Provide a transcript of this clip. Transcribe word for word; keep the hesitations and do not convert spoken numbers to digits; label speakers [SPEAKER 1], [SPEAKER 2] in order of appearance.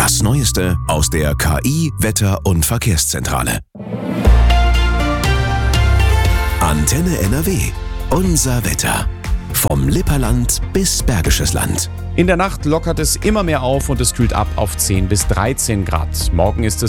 [SPEAKER 1] Das Neueste aus der K I-, Wetter- und Verkehrszentrale. Antenne N R W. Unser Wetter. Vom Lipperland bis Bergisches Land.
[SPEAKER 2] In der Nacht lockert es immer mehr auf und es kühlt ab auf zehn bis dreizehn Grad. Morgen ist es